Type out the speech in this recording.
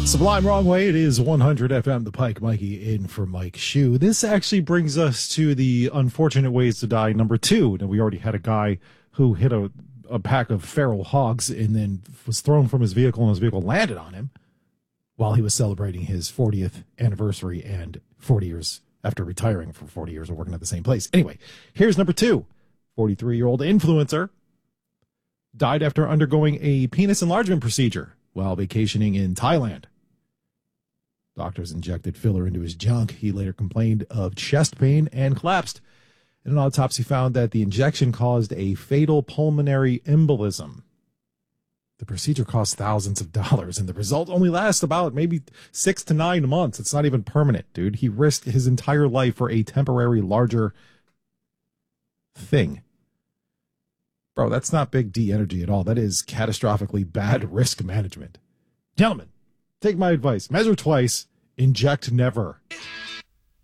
Sublime Wrong Way. It is 100 FM, the Pike. Mikey in for Mike Shue. This actually brings us to the unfortunate ways to die number 2. Now, we already had a guy who hit a pack of feral hogs and then was thrown from his vehicle, and his vehicle landed on him while he was celebrating his 40th anniversary and 40 years after retiring for 40 years of working at the same place. Anyway, here's number 2. 43-year-old influencer died after undergoing a penis enlargement procedure while vacationing in Thailand. Doctors injected filler into his junk. He later complained of chest pain and collapsed. And an autopsy found that the injection caused a fatal pulmonary embolism. The procedure cost thousands of dollars, and the result only lasts about maybe 6 to 9 months. It's not even permanent, dude. He risked his entire life for a temporary larger thing. Bro, that's not big D energy at all. That is catastrophically bad risk management. Gentlemen, take my advice. Measure twice, inject never.